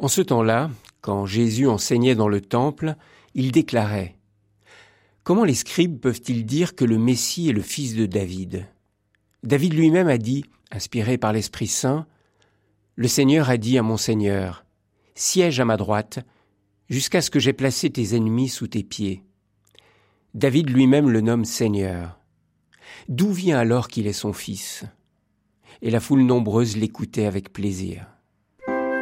En ce temps-là, quand Jésus enseignait dans le temple, il déclarait : « Comment les scribes peuvent-ils dire que le Messie est le fils de David ? David lui-même a dit, inspiré par l'Esprit Saint, « Le Seigneur a dit à mon Seigneur, siège à ma droite, jusqu'à ce que j'aie placé tes ennemis sous tes pieds. » David lui-même le nomme Seigneur. D'où vient alors qu'il est son fils ? Et la foule nombreuse l'écoutait avec plaisir.